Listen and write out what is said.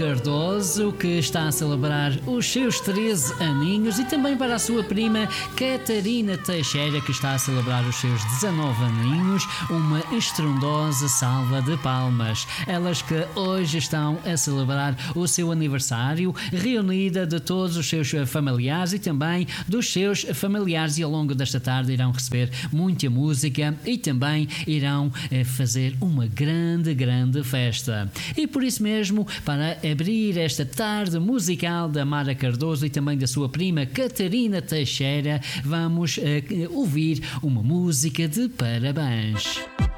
Cardoso, que está a celebrar os seus 13 aninhos, e também para a sua prima Catarina Teixeira, que está a celebrar os seus 19 aninhos, uma estrondosa salva de palmas. Elas que hoje estão a celebrar o seu aniversário, reunida de todos os seus familiares e também dos seus familiares, e ao longo desta tarde irão receber muita música e também irão fazer uma grande festa. E por isso mesmo, para abrir esta tarde musical da Mara Cardoso e também da sua prima Catarina Teixeira, vamos ouvir uma música de parabéns.